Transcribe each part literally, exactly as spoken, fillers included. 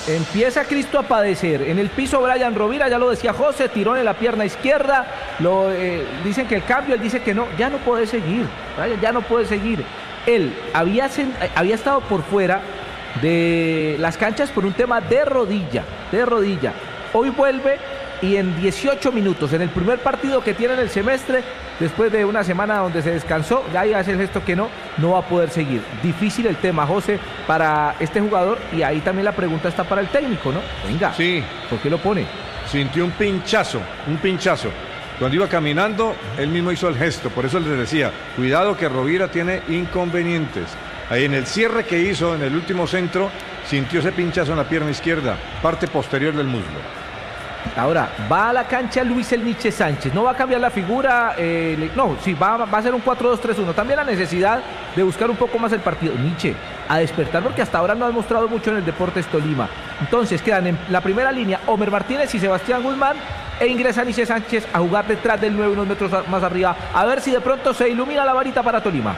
Empieza Cristo a padecer. En el piso Brian Rovira, ya lo decía José, tirón en la pierna izquierda. Lo, eh, dicen que el cambio, él dice que no, ya no puede seguir. Brian ya no puede seguir. Él había, había estado por fuera de las canchas por un tema de rodilla, de rodilla. Hoy vuelve y en dieciocho minutos, en el primer partido que tiene en el semestre, después de una semana donde se descansó, ya hace el gesto que no, no va a poder seguir. Difícil el tema, José, para este jugador, y ahí también la pregunta está para el técnico, ¿no? Venga, sí. ¿Por qué lo pone? Sintió un pinchazo, un pinchazo. Cuando iba caminando, él mismo hizo el gesto, por eso les decía, cuidado que Rovira tiene inconvenientes. Ahí en el cierre que hizo, en el último centro, sintió ese pinchazo en la pierna izquierda, parte posterior del muslo. Ahora, va a la cancha Luis El Niche Sánchez, no va a cambiar la figura, eh, no, sí, va, va a ser un cuatro dos tres uno, también la necesidad de buscar un poco más el partido. Niche, a despertar porque hasta ahora no ha demostrado mucho en el Deportes Tolima. Entonces quedan en la primera línea Homer Martínez y Sebastián Guzmán, e ingresa Niche Sánchez a jugar detrás del nueve, unos metros más arriba, a ver si de pronto se ilumina la varita para Tolima.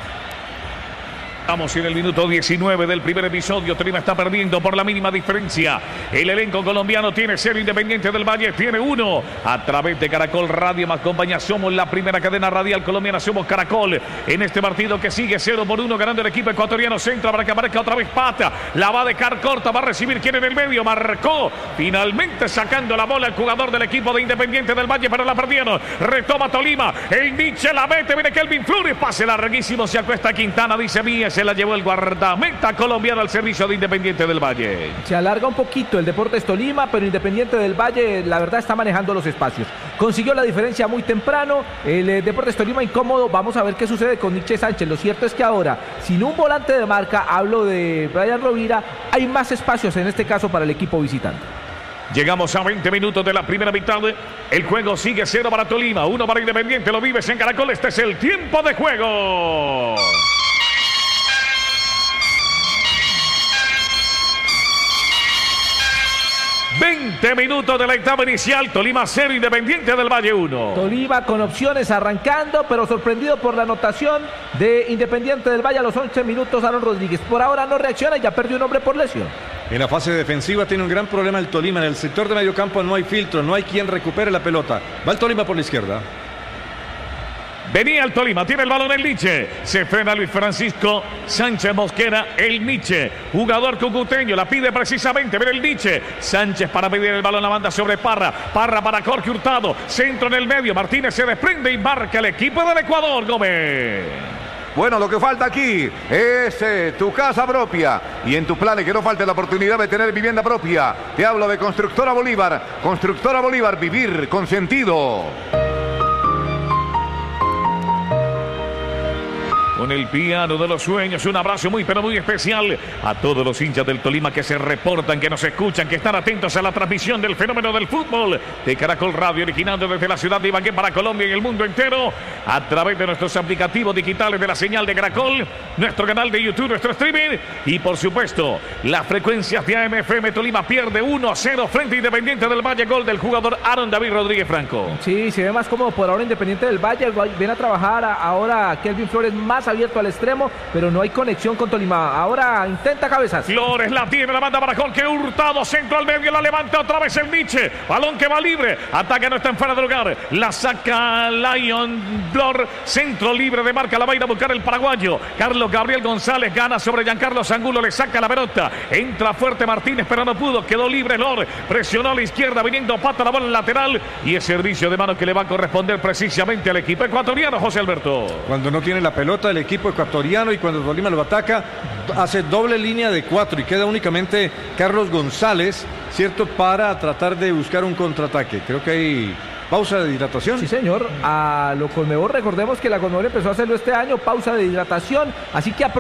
Estamos en el minuto diecinueve del primer episodio. Tolima está perdiendo por la mínima diferencia. El elenco colombiano tiene cero, Independiente del Valle tiene uno. A través de Caracol Radio más compañía, somos la primera cadena radial colombiana, somos Caracol. En este partido que sigue cero por uno, ganando el equipo ecuatoriano. Centro para que aparezca otra vez Pata. La va a dejar corta, va a recibir quien en el medio. Marcó. Finalmente sacando la bola el jugador del equipo de Independiente del Valle, pero la perdieron. Retoma Tolima. El Nietzsche la mete. Viene Kelvin Flores. Pase larguísimo. Se acuesta Quintana. Dice Mía. Se la llevó el guardameta colombiano al servicio de Independiente del Valle. Se alarga un poquito el Deportes Tolima, pero Independiente del Valle, la verdad, está manejando los espacios. Consiguió la diferencia muy temprano. El eh, Deportes Tolima incómodo. Vamos a ver qué sucede con Niche Sánchez. Lo cierto es que ahora, sin un volante de marca, hablo de Brian Rovira, hay más espacios en este caso para el equipo visitante. Llegamos a veinte minutos de la primera mitad. El juego sigue cero para Tolima, uno para Independiente. Lo vives en Caracol. Este es el tiempo de juego. veinte minutos de la etapa inicial. Tolima cero, Independiente del Valle uno. Tolima con opciones arrancando, pero sorprendido por la anotación de Independiente del Valle a los once minutos. Aaron Rodríguez por ahora no reacciona y ya perdió un hombre por lesión. En la fase defensiva tiene un gran problema el Tolima. En el sector de medio campo no hay filtro, no hay quien recupere la pelota. Va el Tolima por la izquierda. Venía el Tolima, tiene el balón el Nietzsche. Se frena Luis Francisco Sánchez Mosquera, el Nietzsche. Jugador cucuteño, la pide precisamente. Ver el Nietzsche. Sánchez para pedir el balón, la banda sobre Parra. Parra para Jorge Hurtado. Centro en el medio. Martínez se desprende y marca el equipo del Ecuador. Gómez. Bueno, lo que falta aquí es eh, tu casa propia. Y en tus planes que no falte la oportunidad de tener vivienda propia. Te hablo de Constructora Bolívar. Constructora Bolívar, vivir con sentido. Con el piano de los sueños, un abrazo muy pero muy especial a todos los hinchas del Tolima que se reportan, que nos escuchan, que están atentos a la transmisión del fenómeno del fútbol de Caracol Radio, originando desde la ciudad de Ibagué para Colombia y el mundo entero, a través de nuestros aplicativos digitales de la señal de Caracol, nuestro canal de YouTube, nuestro streaming y por supuesto las frecuencias de A M F M. Tolima pierde uno a cero frente a Independiente del Valle, gol del jugador Aaron David Rodríguez Franco. Sí, se ve más cómodo por ahora Independiente del Valle, viene a trabajar ahora Kelvin Flores más abierto al extremo, pero no hay conexión con Tolima. Ahora intenta cabezas. Flores la tiene, la manda para Jorge Hurtado, centro al medio, la levanta otra vez el Nietzsche. Balón que va libre, ataca, no está en fuera de lugar. La saca Lion Blor, centro libre de marca, la va a ir a buscar el paraguayo. Carlos Gabriel González gana sobre Giancarlo Angulo, le saca la pelota. Entra fuerte Martínez, pero no pudo, quedó libre Lor. Presionó a la izquierda, viniendo Pata, la bola en lateral. Y es servicio de mano que le va a corresponder precisamente al equipo ecuatoriano, José Alberto. Cuando no tiene la pelota el equipo ecuatoriano y cuando Tolima lo ataca, hace doble línea de cuatro y queda únicamente Carlos González, ¿cierto? Para tratar de buscar un contraataque. Creo que hay pausa de hidratación. Sí, señor. A lo Conmebol, recordemos que la Conmebol empezó a hacerlo este año, pausa de hidratación, así que